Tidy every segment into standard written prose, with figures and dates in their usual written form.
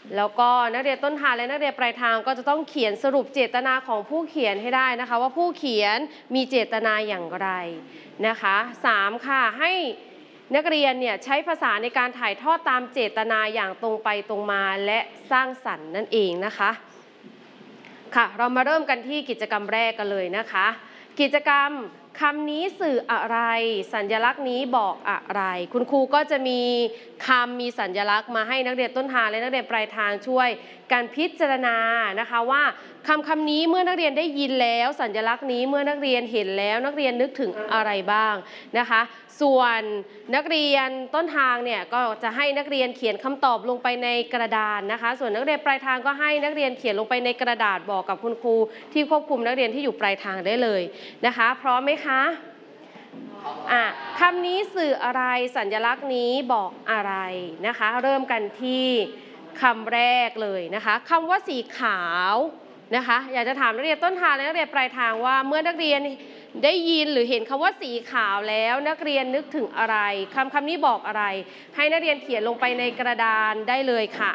แล้วก็นักเรียนต้นทางและนักเรียนปลายทางก็จะต้องเขียนสรุปเจตนาของผู้เขียนให้ได้นะคะว่าผู้เขียนมีเจตนาอย่างไรนะคะ3ค่ะให้นักเรียนเนี่ยใช้ภาษาในการถ่ายทอดตามเจตนาอย่างตรงไปตรงมาและสร้างสรรค์นั่นเองนะคะค่ะเรามาเริ่มกันที่กิจกรรมแรกกันเลยนะคะกิจกรรมคำนี้สื่ออะไรสัญลักษณ์นี้บอกอะไรคุณครูก็จะมีคำมีสัญลักษณ์มาให้นักเรียนต้นทางและนักเรียนปลายทางช่วยการพิจารณานะคะว่าคำนี้เมื่อนักเรียนได้ยินแล้วสัญลักษณ์นี้เมื่อนักเรียนเห็นแล้วนักเรียนนึกถึงอะไรบ้างนะคะส่วนนักเรียนต้นทางเนี่ยก็จะให้นักเรียนเขียนคำตอบลงไปในกระดานนะคะส่วนนักเรียนปลายทางก็ให้นักเรียนเขียนลงไปในกระดาษบอกกับคุณครูที่ควบคุมนักเรียนที่อยู่ปลายทางได้เลยนะคะพร้อมไหมคะคำนี้สื่ออะไรสัญลักษณ์นี้บอกอะไรนะคะเริ่มกันที่คำแรกเลยนะคะคำว่าสีขาวนะคะอยากจะถามนักเรียนต้นทางและนักเรียนปลายทางว่าเมื่อนักเรียนได้ยินหรือเห็นคำว่าสีขาวแล้วนักเรียนนึกถึงอะไรคำนี้บอกอะไรให้นักเรียนเขียนลงไปในกระดานได้เลยค่ะ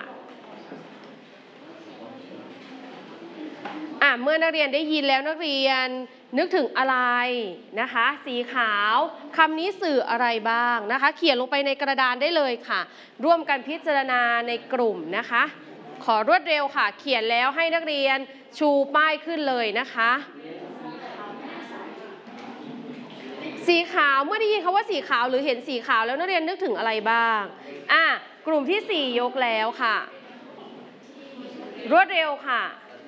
เมื่อนักเรียนได้ยินแล้วนักเรียนนึกถึงอะไรนะคะสีขาวคำนี้สื่ออะไรบ้างนะคะเขียนลงไปในกระดานได้เลยค่ะร่วมกันพิจารณาในกลุ่มนะคะขอรวดเร็วค่ะเขียนแล้วให้นักเรียนชูป้ายขึ้นเลยนะคะสีขาวเมื่อได้ยินคำว่าสีขาวหรือเห็นสีขาวแล้วนักเรียนนึกถึงอะไรบ้างกลุ่มที่4ยกแล้วค่ะรวดเร็วค่ะ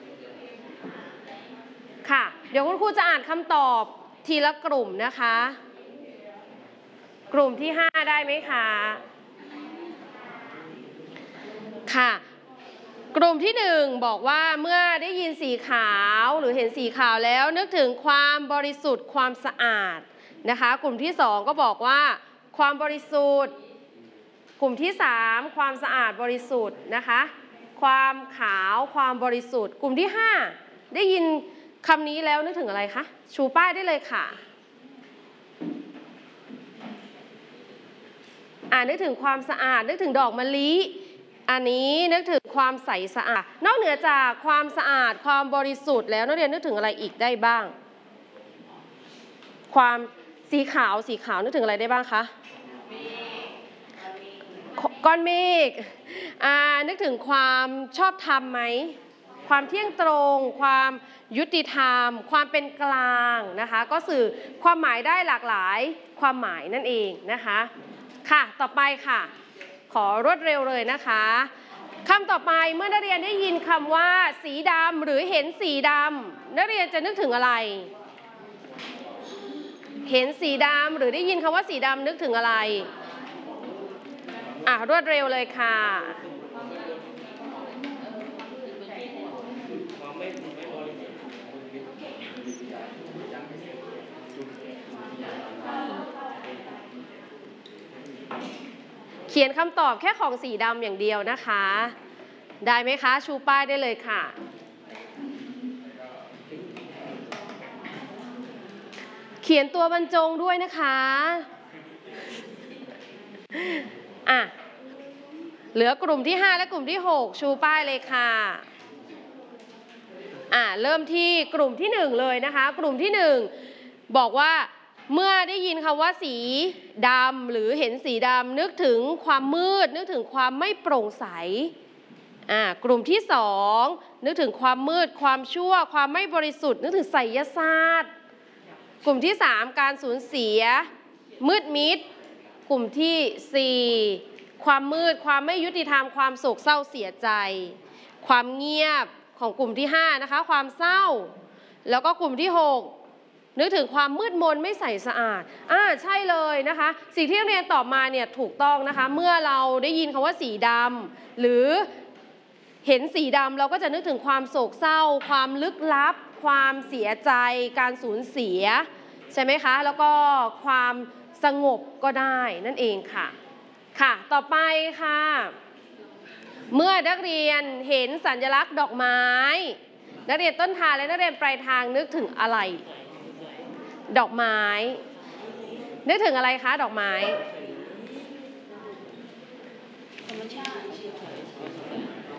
ค่ะเดี๋ยวคุณครูจะอ่านคำตอบทีละกลุ่มนะคะกลุ่มที่5ได้ไหมคะค่ะกลุ่มที่1บอกว่าเมื่อได้ยินสีขาวหรือเห็นสีขาวแล้วนึกถึงความบริสุทธิ์ความสะอาดนะคะกลุ่มที่2ก็บอกว่าความบริสุทธิ์กลุ่มที่3ความสะอาดบริสุทธิ์นะคะความขาวความบริสุทธิ์กลุ่มที่5ได้ยินคำนี้แล้วนึกถึงอะไรคะชูป้ายได้เลยค่ะนึกถึงความสะอาดนึกถึงดอกมะลิอันนี้นึกถึงความใสสะอาดนอกเหนือจากความสะอาดความบริสุทธิ์แล้วนักเรียนนึกถึงอะไรอีกได้บ้างความสีขาวนึกถึงอะไรได้บ้างคะก้อนเมฆนึกถึงความชอบธรรมไหมความเที่ยงตรงความยุติธรรมความเป็นกลางนะคะก็สื่อความหมายได้หลากหลายความหมายนั่นเองนะคะค่ะต่อไปค่ะขอรวดเร็วเลยนะคะคำต่อไปเมื่อนักเรียนได้ยินคำว่าสีดำหรือเห็นสีดำนักเรียนจะนึกถึงอะไรเห็นสีดำหรือได้ยินคำว่าสีดำนึกถึงอะไรรวดเร็วเลยค่ะเขียนคำตอบแค่ของสีดำอย่างเดียวนะคะได้ไหมคะชูป้ายได้เลยค่ะเขียนตัวบรรจงด้วยนะคะเหลือกลุ่มที่5และกลุ่มที่6ชูป้ายเลยค่ะเริ่มที่กลุ่มที่1เลยนะคะกลุ่มที่1บอกว่าเมื่อได้ยินคำว่าสีดำหรือเห็นสีดำนึกถึงความมืดนึกถึงความไม่โปร่งใสกลุ่มที่2นึกถึงความมืดความชั่วความไม่บริสุทธิ์นึกถึงไสยศาสตร์กลุ่มที่3การสูญเสียมืดมิดกลุ่มที่4ความมืดความไม่ยุติธรรมความโศกเศร้าเสียใจความเงียบของกลุ่มที่5นะคะความเศร้าแล้วก็กลุ่มที่6นึกถึงความมืดมนไม่ใสสะอาดใช่เลยนะคะสิ่งที่นักเรียนตอบมาเนี่ยถูกต้องนะคะเมื่อเราได้ยินคำว่าสีดำหรือเห็นสีดำเราก็จะนึกถึงความโศกเศร้าความลึกลับความเสียใจการสูญเสียใช่ไหมคะแล้วก็ความสงบก็ได้นั่นเองค่ะต่อไปค่ะเมื่อนักเรียนเห็นสัญลักษณ์ดอกไม้นักเรียนต้นทางและนักเรียนปลายทางนึกถึงอะไรดอกไม้นึกถึงอะไรคะดอกไม้